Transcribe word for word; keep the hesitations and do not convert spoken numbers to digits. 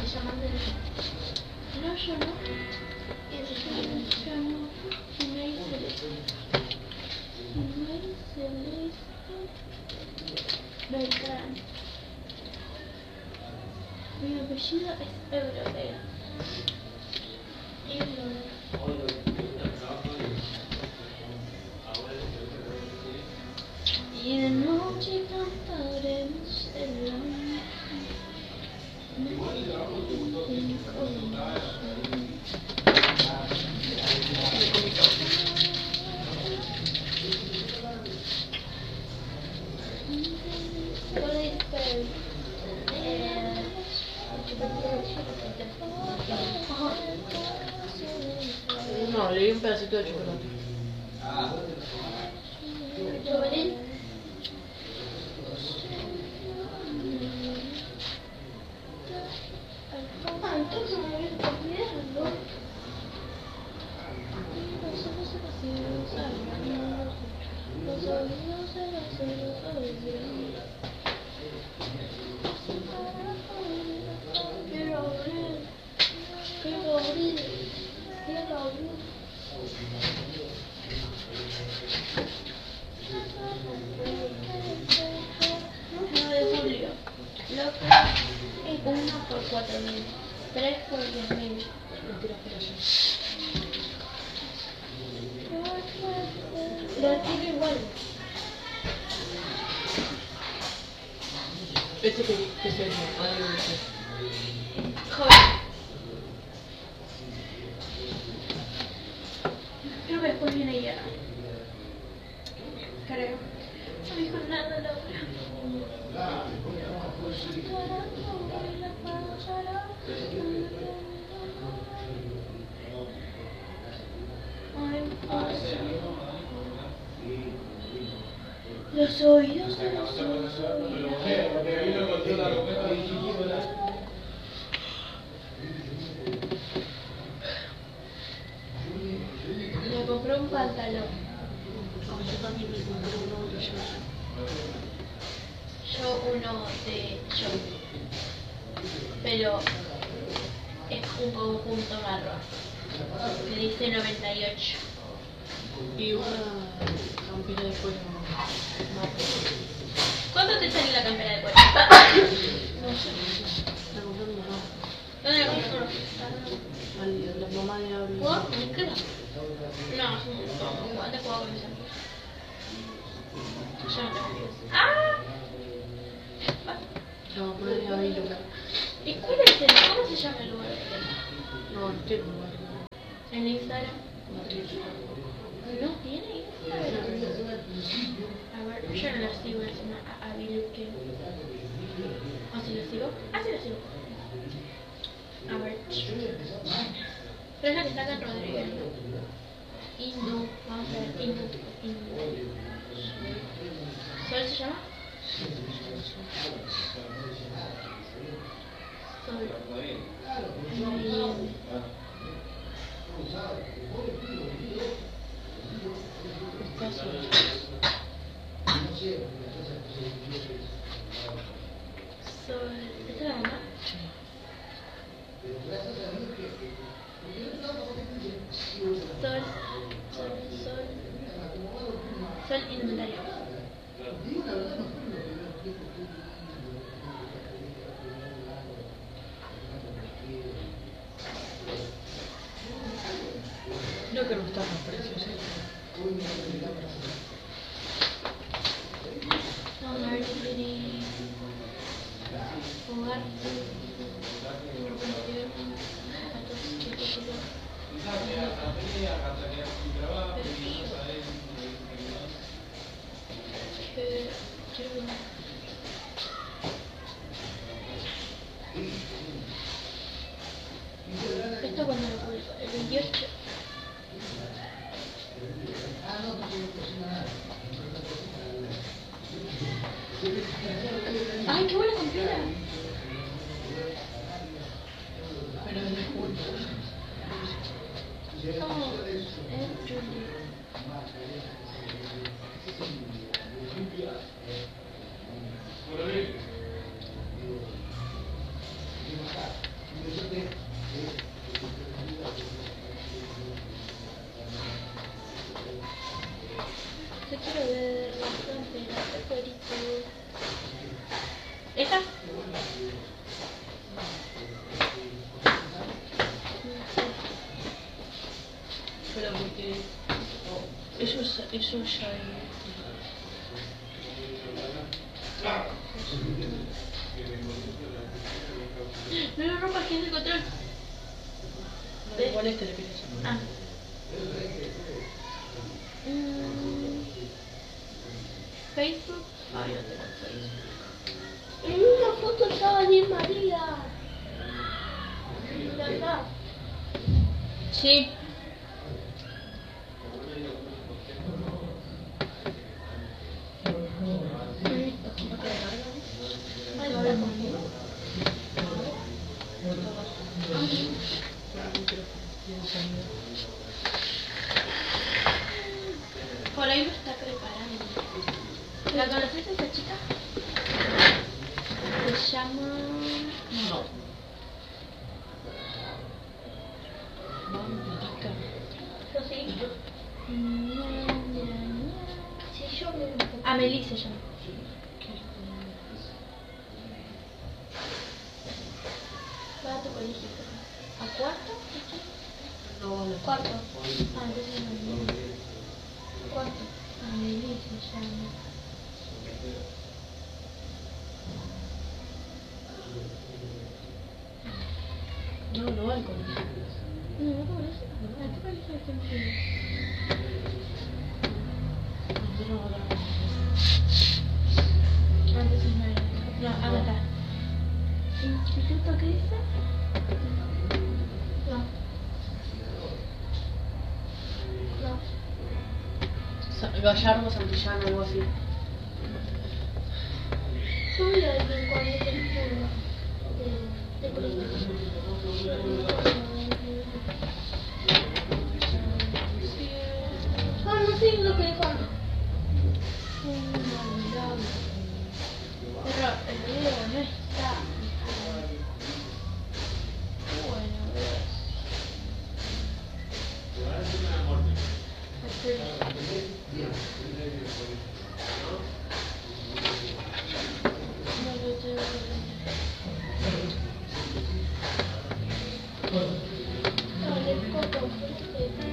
llaman de... No, yo no. Yo no. Email Celeste. Email Celeste. Beltrán. Mi apellido es europeo. Y Y de noche cantaremos el amor. No, le di un pedacito de chocolate. ¿Chocolate? Ah, entonces me voy a estar mirando. Los ojos se vacíos, los oídos se vacíos. Quiero abrir, quiero abrir, quiero abrir. nueve de julio. Loca es uno por cuatro mil. tres por diez mil. Lo tiro igual. Este que, que se llama. Joven. Creo que después viene ya. Creo. No dijo nada Laura. Los oídos de los me compré un pantalón. Yo también me compré uno de ellos. Yo uno de yo. Pero es un conjunto marrón. Que dice noventa y ocho. Y una campera de cuero marrón. ¿Cuánto te sale la campera de cuero? No sé. La compré mi mamá. ¿Dónde la compró? Al- La mamá de Abby. ¿Por qué? No, es un montón. Antes jugaba con mis amigos. Yo no tengo amigos. ¡Ah! La mamá de Abby lo. ¿Y cuál es el? ¿Cómo se llama el lugar? No, no tiene lugar. En Instagram. No tiene lugar. No tiene Instagram. A ver, yo no la sigo, es una Abiluque. ¿O si la sigo? Ah, sí la sigo. A ver. Pero es la que está acá en Rodríguez, ¿no? Hindú, vamos a ver, Hindú. Hindú. ¿Sol se llama? Sol. Está sola. Sol. ¿Esta es la mamá? Sol. Sol. Sol. Sol indumentaria. Creo que no están los precios, ¿eh? Vamos a ver si quiere jugar. Esto cuando lo publico, el veintiocho. ¡Ay, qué buena campera! Pero es de julio. No, es julio. Yo quiero ver la frontera de Puerto. ¿Esta? Pero porque eso, es- eso ya es... No lo rompas, que es el control. No, igual este le pides. Ah. Mm. Facebook. Ay, no tengo Facebook. En una foto estaba Di María. ¿Verdad? Sí. Ay, ahora conmigo. Por ahí lo está preparando. ¿La conoces a esa chica? Se llama... No. Vamos, acá. Yo sí. Sí, yo me gusta. Amelie se llama. Va a tu colegio. ¿A cuarto? No, no. Cuarto. Ah, entonces no. Cuarto. Amelie se llama. No, no va al colegio. No, no conoces. ¿A tu colegio de quién fue? No, no, no. Entonces no era. No, acá está. ¿Instituto qué dice? No. No. Sa- Gallardo, Santillán, algo así. Yo voy a ir con este libro de, de política. Ah, no sé lo que dijo. Pero el video no está. Bueno, no lo tengo. No, le corto.